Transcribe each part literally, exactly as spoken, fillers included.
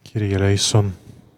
Kyrie eleison.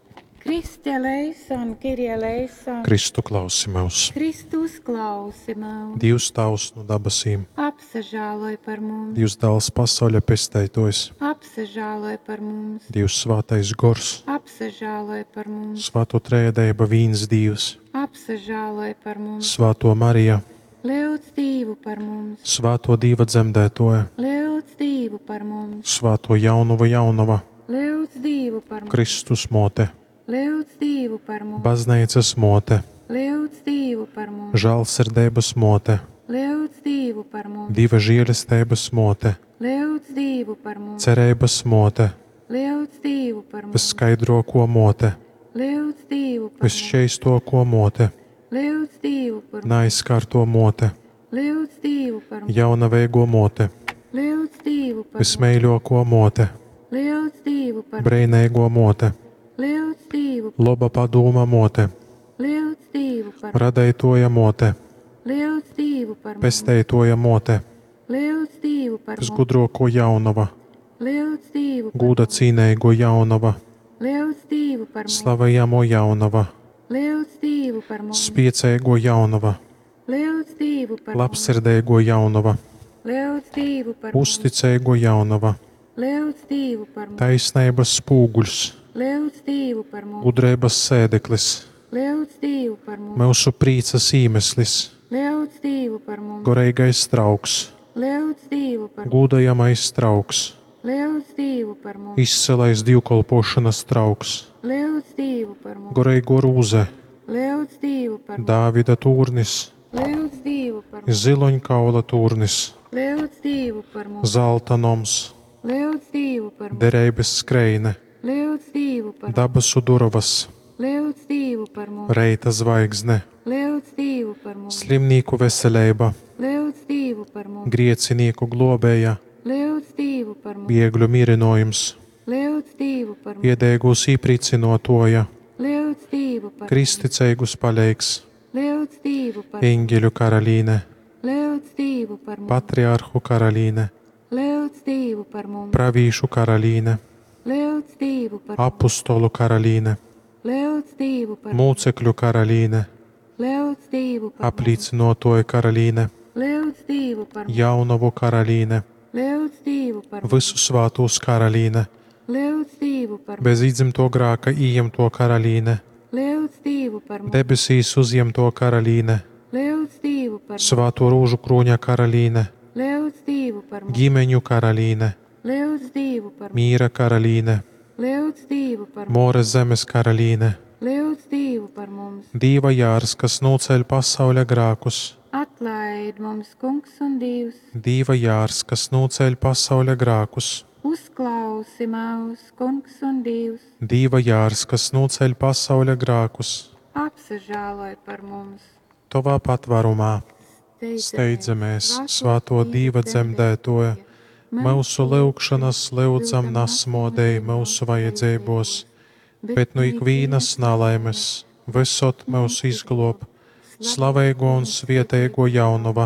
Kriste eleison, Kyrie eleison. Kristu klausi mūs. Kristus klausi mūs. Dievs tavs no dabasīm. Apsažāloj par mums. Dievs dēls pasauļa pestētojs. Apsažāloj par mums. Dievs svātais gors. Apsažāloj par mums. Svāto trēdēba vīns Dievs. Apsažāloj par mums. Svāto Marija. Lūdz Dievu par mums. Svāto Dieva dzemdētoja. Lūdz Dievu par mums. Svāto Jaunava Jaunava. Lūdz Dievu par mums. Kristus mote. Lūdz Dievu par mums. Baznīcas mote. Lūdz Dievu par mums. Žēlsirdības mote. Lūdz Dievu par mums. Dieva žēlistības mote. Lūdz Dievu par mums. Cerības mote. Lūdz Dievu par mums. Visskaidroko mote. Lūdz Dievu par mums. Visšķeistoko mote. Lūdz Dievu par mums. Naizskārto mote. Lūdz Dievu par mums. Jaunavēgo mote. Lūdz Dievu par mums. Vismeiļoko mote. Lūdz Dievu par mums. Breinēgo mote. Lūdz Dievu par mums. Loba padoma mote. Lūdz Dievu par mums. Radētoja mote. Lūdz Dievu par mums. Pestētoja mote. Lūdz Dievu par mums. Visgudroko jaunava. Lūdz Dievu par Gūda cīnēgo jaunava. Lūdz Dievu par mums. Slavējamo jaunava. Lūdz Dievu par mums. Spiecēgo jaunava. Lūdz Dievu par mums. Labsirdēgo jaunava. Lūdz Dievu par mums. Uzticēgo jaunava. Lūdz Dievu par mums. Taisnības spūguļs. Lūdz Dievu par mums. Gudrības sēdeklis. Lūdz Dievu par mums. Mūsu prīcas īmeslis. Lūdz Dievu par mums. Goreigais trauks. Lūdz Dievu par mums. Gūdajamais trauks. Lūdz Dievu par mums. Izcelais divkolpošanas trauks. Lūdz Dievu par mums. Goreigo rūze. Lūdz Dievu par mums. Dāvida tūrnis. Lūdz Dievu par mums. Ziloņkaula tūrnis. Lūdz Dievu par mums. Zelta noms. Lūdz Dievu par mums. Derēbes skreine. Lūdz Dievu par mums. Dabasu durovas. Lūdz Dievu par mums. Reita zvaigzne. Lūdz Dievu par mums. Slimnīku veselība. Lūdz Dievu par mums. Griecinīku globēja. Lūdz Dievu par mums. Vieglu mierinojums. Lūdz Dievu par mums. Iedēgus īpricinotoja. Lūdz Dievu par mums. Kristiceigus paleiks. Lūdz Dievu par mums. Eņģeļu karalīne. Lūdz Dievu par mums. Patriarhu karalīne. Lūdz Dievu par mums. Pravīšu karalīne. Lūdz Dievu par mums. Apostolu karalīne. Lūdz Dievu par mums. Mūcekļu karalīne. Lūdz Dievu par mums. Apliecinotoja karalīne. Lūdz Dievu par mums. Jaunavu karalīne. Lūdz Dievu par mums. Visu svātos karalīne. Lūdz Dievu par mums. Bez idzimto grāka ījemto karalīne. Lūdz Dievu par mums. Debesīs uzjemto karalīne. Lūdz Dievu par mums. Svāto rūžu kroņa karalīne. Lūdz Dievu par mums. Ģimeņu karalīne. Lūdz Dievu par mums. Mīra karalīne. Lūdz Dievu par mums. Mūres zemes karalīne. Lūdz Dievu par mums. Dīva jārs, kas noceļ pasaules grākus. Atlaid mums, Kungs un Dievs. Dīva jārs, kas noceļ pasaules grākus. Uzklausi mūs, Kungs un Dievs. Dīva jārs, kas noceļ pasaules grākus. Apsažāloj par mums. Tavā patvarumā steidzamies, svāto Dīva dzemdētoja. Mūsu lūgšanas lūdzam nasmodēji mūsu vajadzībos, bet no ikvīnas nalaimes visot mūsu izglob, slaveigo un svieteigo jaunava,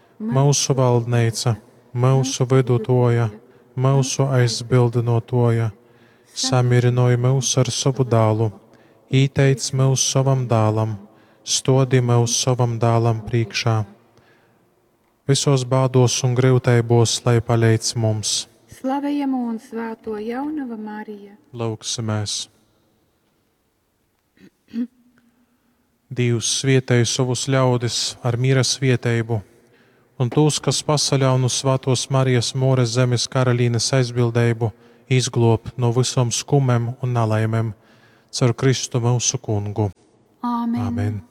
mūsu valdneica, mūsu vidutoja, mūsu aizbildinotoja, samirinoja mūs ar savu dālu, īteic mūs savam dālam, stodi mūs savam dālam priekšā. Visos bādos un grūtībos, lai palīdz mums. Slavējam un svēto jaunava Marija. Lūgsimies. Dievs svietēja savus ļaudis ar mīra svietējumu, un tos, kas pasaļaunu svētos Marijas Mūres zemes karalīnes aizbildējumu, izglob no visam skumem un nalaimēm, caur Kristu mūsu kungu. Āmen. Āmen.